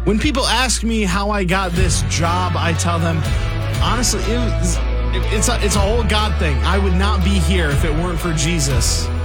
When people ask me how I got this job, I tell them, honestly, it's a whole God thing. I would not be here if it weren't for Jesus.